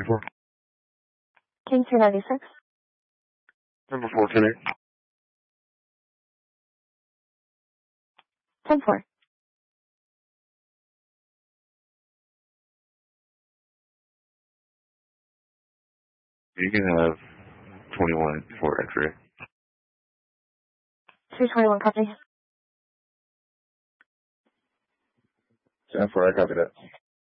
24. King 296. Number 410. 10-4. You can have 21 for X-ray. 221, copy. 10-4, I copy that.